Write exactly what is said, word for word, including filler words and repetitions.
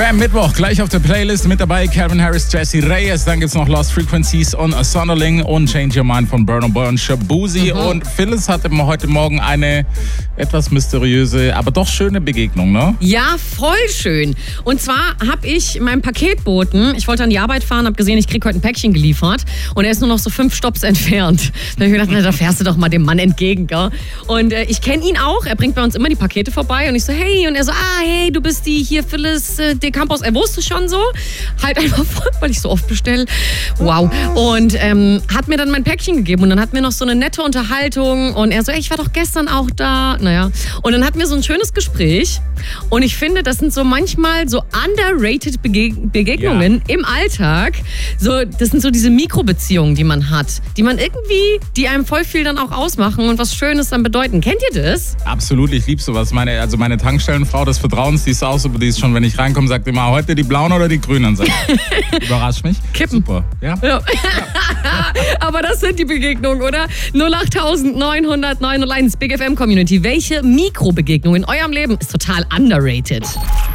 F-M Mittwoch, gleich auf der Playlist mit dabei Calvin Harris, Jessie Reyes, dann gibt's noch Lost Frequencies und Sonderling und Change Your Mind von Burna Boy und Shabuzi. Mhm. Und Phyllis hatte heute Morgen eine etwas mysteriöse, aber doch schöne Begegnung, ne? Ja, voll schön. Und zwar habe ich meinem Paketboten, ich wollte an die Arbeit fahren, habe gesehen, ich krieg heute ein Päckchen geliefert und er ist nur noch so fünf Stopps entfernt. Da habe ich mir gedacht, na, da fährst du doch mal dem Mann entgegen, gell? Und äh, ich kenne ihn auch, er bringt bei uns immer die Pakete vorbei und ich so, hey, und er so, ah, hey, du bist die hier, Phyllis äh, de Campos. Er wusste schon so, halt einfach voll, weil ich so oft bestelle. Wow. Und ähm, hat mir dann mein Päckchen gegeben und dann hatten wir noch so eine nette Unterhaltung und er so, ey, ich war doch gestern auch da. Naja. Und dann hatten wir so ein schönes Gespräch und ich finde, das sind so manchmal so underrated Bege- Begegnungen ja. im Alltag. So, das sind so diese Mikrobeziehungen, die man hat, die man irgendwie, die einem voll viel dann auch ausmachen und was Schönes dann bedeuten. Kennt ihr das? Absolut, ich liebe sowas. Meine, also meine Tankstellenfrau des Vertrauens, die ist auch so, die ist schon, wenn ich reinkomme, sagt immer, heute die blauen oder die grünen sind. Überrascht mich. Kippen. Super. Ja. ja. ja. Aber das sind die Begegnungen, oder? null acht neun null null neun null eins Big F M Community. Welche Mikrobegegnung in eurem Leben ist total underrated?